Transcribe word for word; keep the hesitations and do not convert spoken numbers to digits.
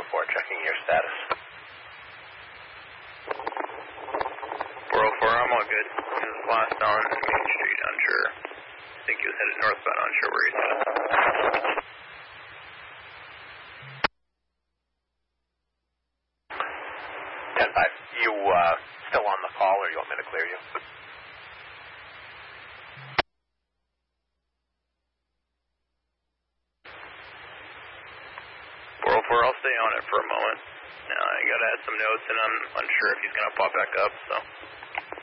four, checking your status. four oh four, I'm all good. He was last on Main Street, unsure. I think he was headed northbound, unsure where he's headed. ten five, you uh, still on the call, or you want me to clear you? four oh four, I'll stay on it for a moment. Now, I gotta add some notes, and I'm unsure if he's gonna pop back up, so...